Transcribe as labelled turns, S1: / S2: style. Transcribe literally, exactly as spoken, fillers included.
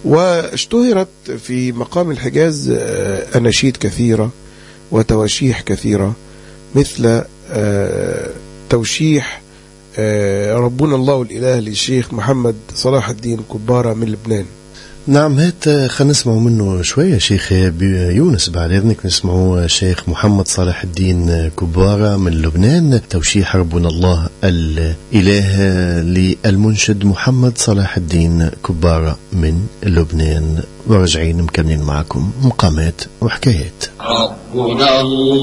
S1: واشتهرت في مقام الحجاز أناشيد كثيرة وتواشيح كثيرة، مثل توشيح ربنا الله الإله للشيخ محمد صلاح الدين كبارة من لبنان.
S2: نعم، هات خلينا نسمعوا منه شوية شيخ يونس، بعد إذنك نسمعوا شيخ محمد صلاح الدين كبارة من لبنان، توشيح ربنا الله الإله للمنشد محمد صلاح الدين كبارة من لبنان، ورجعين مكملين معكم مقامات وحكايات.
S3: ربنا الله